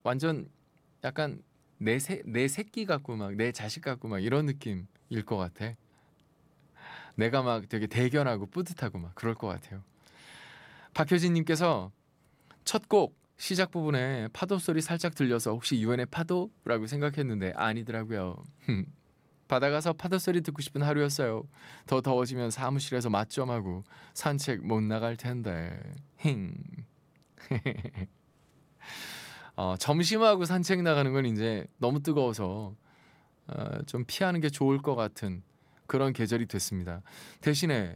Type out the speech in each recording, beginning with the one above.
완전 약간 내 새끼 같고 막 내 자식 같고 막 이런 느낌일 것 같아. 내가 막 되게 대견하고 뿌듯하고 막 그럴 것 같아요. 박효진님께서 첫 곡 시작 부분에 파도 소리 살짝 들려서 혹시 유엔의 파도라고 생각했는데 아니더라고요. 바다 가서 파도 소리 듣고 싶은 하루였어요. 더 더워지면 사무실에서 맛 좀 하고 산책 못 나갈 텐데. 힝. 점심하고 산책 나가는 건 이제 너무 뜨거워서 좀 피하는 게 좋을 것 같은 그런 계절이 됐습니다. 대신에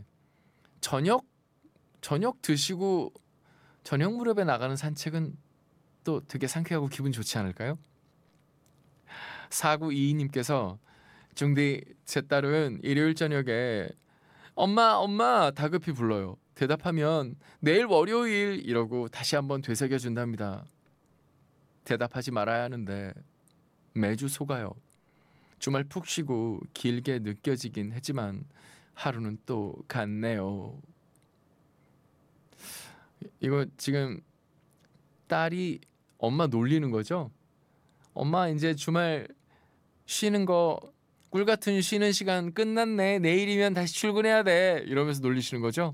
저녁 드시고 저녁 무렵에 나가는 산책은 또 되게 상쾌하고 기분 좋지 않을까요? 4922님께서 중디 제 딸은 일요일 저녁에 엄마 엄마 다급히 불러요. 대답하면 내일 월요일 이러고 다시 한번 되새겨 준답니다. 대답하지 말아야 하는데 매주 속아요. 주말 푹 쉬고 길게 느껴지긴 했지만 하루는 또 갔네요. 이거 지금 딸이 엄마 놀리는 거죠? 엄마 이제 주말 쉬는 거 꿀 같은 쉬는 시간 끝났네. 내일이면 다시 출근해야 돼. 이러면서 놀리시는 거죠?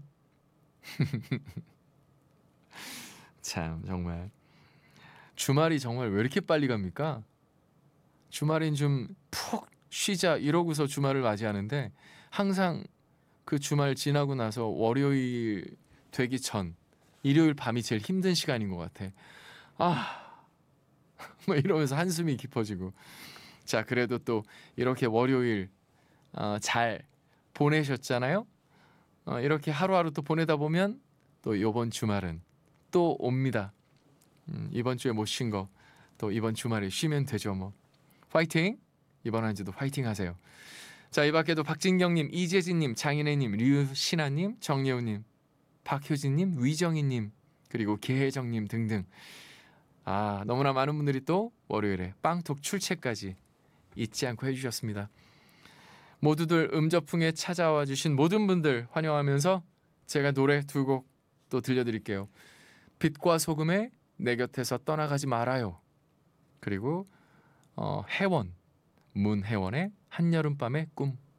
참 정말 주말이 정말 왜 이렇게 빨리 갑니까? 주말엔 좀 푹 쉬자 이러고서 주말을 맞이하는데 항상 그 주말 지나고 나서 월요일 되기 전 일요일 밤이 제일 힘든 시간인 것 같아. 아, 뭐 이러면서 한숨이 깊어지고. 자, 그래도 또 이렇게 월요일 잘 보내셨잖아요. 이렇게 하루하루 또 보내다 보면 또 이번 주말은 또 옵니다. 이번 주에 못 쉰 거 또 이번 주말에 쉬면 되죠 뭐. 파이팅! 이번 한 주도 파이팅 하세요. 자, 이 밖에도 박진경님, 이재진님, 장인혜님, 류신아님, 정예우님, 박효진님, 위정희님, 그리고 계혜정님 등등. 너무나 많은 분들이 또 월요일에 빵톡 출첵까지 잊지 않고 해주셨습니다. 모두들 음저풍에 찾아와 주신 모든 분들 환영하면서 제가 노래 두 곡 또 들려드릴게요. 빛과 소금의 내 곁에서 떠나가지 말아요. 그리고 해원, 문혜원의 한여름밤의 꿈.